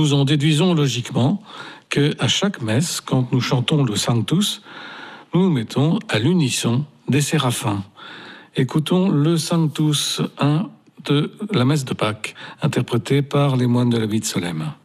nous en déduisons logiquement qu'à chaque messe, quand nous chantons le Sanctus, nous nous mettons à l'unisson des séraphins. Écoutons le Sanctus 1 de la messe de Pâques, interprété par les moines de la vie de Solesmes.